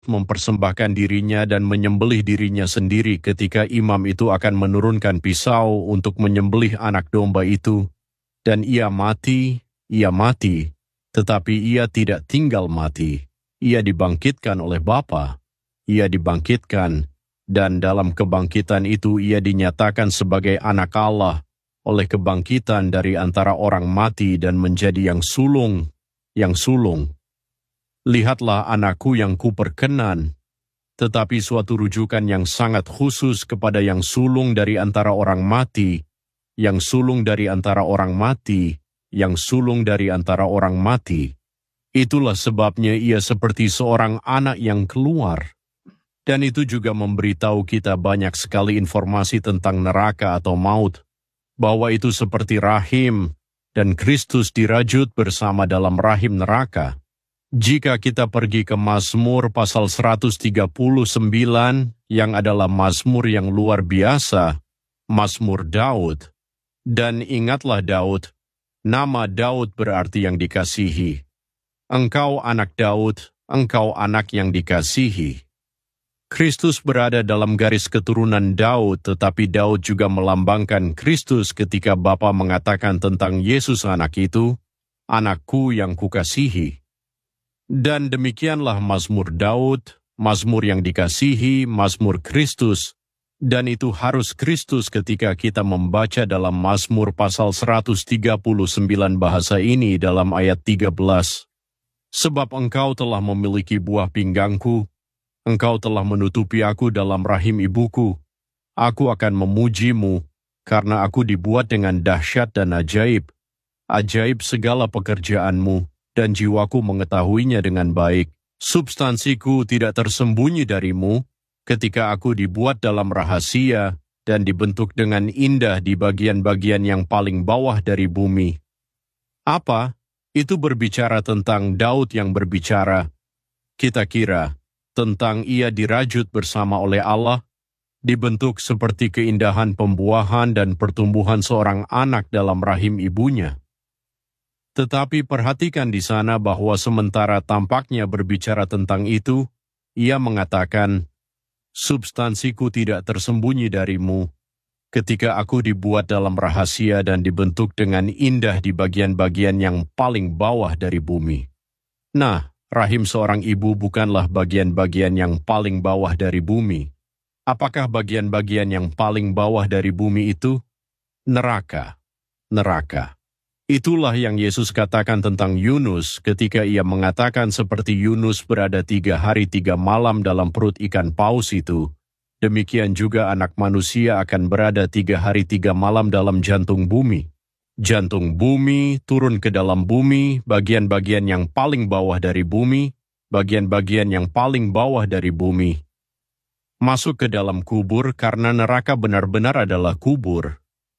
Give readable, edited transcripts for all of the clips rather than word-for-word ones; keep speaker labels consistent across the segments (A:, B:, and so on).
A: mempersembahkan dirinya dan menyembelih dirinya sendiri ketika imam itu akan menurunkan pisau untuk menyembelih anak domba itu. Dan ia mati, tetapi ia tidak tinggal mati. Ia dibangkitkan oleh Bapa. Ia dibangkitkan, dan dalam kebangkitan itu ia dinyatakan sebagai anak Allah oleh kebangkitan dari antara orang mati dan menjadi yang sulung. Lihatlah anakku yang kuperkenan, tetapi suatu rujukan yang sangat khusus kepada yang sulung dari antara orang mati, yang sulung dari antara orang mati, yang sulung dari antara orang mati. Itulah sebabnya ia seperti seorang anak yang keluar. Dan itu juga memberitahu kita banyak sekali informasi tentang neraka atau maut, bahwa itu seperti rahim, dan Kristus dirajut bersama dalam rahim neraka. Jika kita pergi ke Mazmur pasal 139, yang adalah Mazmur yang luar biasa, Mazmur Daud. Dan ingatlah Daud, nama Daud berarti yang dikasihi. Engkau anak Daud, engkau anak yang dikasihi. Kristus berada dalam garis keturunan Daud, tetapi Daud juga melambangkan Kristus ketika Bapa mengatakan tentang Yesus anak itu, anakku yang kukasihi. Dan demikianlah Mazmur Daud, Mazmur yang dikasihi, Mazmur Kristus, dan itu harus Kristus ketika kita membaca dalam Mazmur pasal 139 bahasa ini dalam ayat 13. Sebab engkau telah memiliki buah pinggangku, engkau telah menutupi aku dalam rahim ibuku, aku akan memujimu, karena aku dibuat dengan dahsyat dan ajaib segala pekerjaanmu, dan jiwaku mengetahuinya dengan baik. Substansiku tidak tersembunyi darimu, ketika aku dibuat dalam rahasia, dan dibentuk dengan indah di bagian-bagian yang paling bawah dari bumi. Apa? Itu berbicara tentang Daud yang berbicara. Kita kira tentang ia dirajut bersama oleh Allah, dibentuk seperti keindahan pembuahan dan pertumbuhan seorang anak dalam rahim ibunya. Tetapi perhatikan di sana bahwa sementara tampaknya berbicara tentang itu, ia mengatakan, substansiku tidak tersembunyi darimu, ketika aku dibuat dalam rahasia dan dibentuk dengan indah di bagian-bagian yang paling bawah dari bumi. Nah, rahim seorang ibu bukanlah bagian-bagian yang paling bawah dari bumi. Apakah bagian-bagian yang paling bawah dari bumi itu? Neraka. Itulah yang Yesus katakan tentang Yunus ketika ia mengatakan seperti Yunus berada 3 hari 3 malam dalam perut ikan paus itu. Demikian juga anak manusia akan berada 3 hari 3 malam dalam jantung bumi. Jantung bumi turun ke dalam bumi, bagian-bagian yang paling bawah dari bumi, bagian-bagian yang paling bawah dari bumi. Masuk ke dalam kubur karena neraka benar-benar adalah kubur.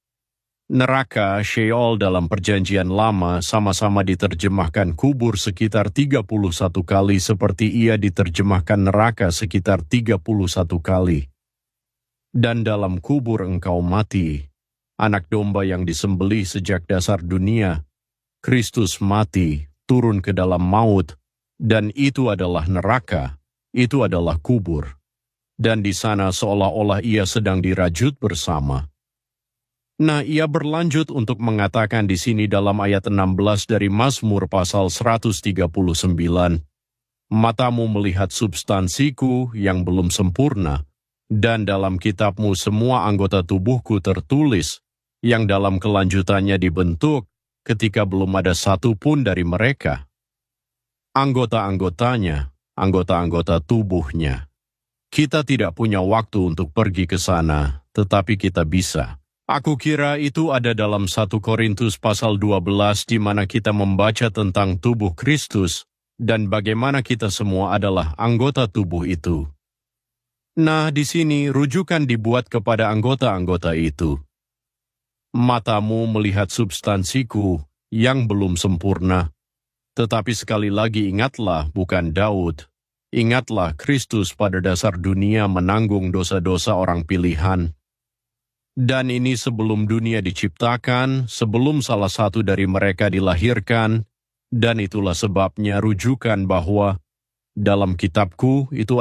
A: Neraka, Sheol dalam perjanjian lama sama-sama diterjemahkan kubur sekitar 31 kali seperti ia diterjemahkan neraka sekitar 31 kali. Dan dalam kubur engkau mati, anak domba yang disembelih sejak dasar dunia, Kristus mati, turun ke dalam maut, dan itu adalah neraka, itu adalah kubur. Dan di sana seolah-olah ia sedang dirajut bersama. Nah, ia berlanjut untuk mengatakan di sini dalam ayat 16 dari Mazmur pasal 139, matamu melihat substansiku yang belum sempurna, dan dalam kitabmu semua anggota tubuhku tertulis, yang dalam kelanjutannya dibentuk ketika belum ada satu pun dari mereka. Anggota-anggotanya, anggota-anggota tubuhnya. Kita tidak punya waktu untuk pergi ke sana, tetapi kita bisa. Aku kira itu ada dalam 1 Korintus pasal 12 di mana kita membaca tentang tubuh Kristus dan bagaimana kita semua adalah anggota tubuh itu. Nah, di sini rujukan dibuat kepada anggota-anggota itu. Matamu melihat substansiku yang belum sempurna. Tetapi sekali lagi ingatlah bukan Daud. Ingatlah Kristus pada dasar dunia menanggung dosa-dosa orang pilihan. Dan ini sebelum dunia diciptakan, sebelum salah satu dari mereka dilahirkan, dan itulah sebabnya rujukan bahwa Dalam kitabku itu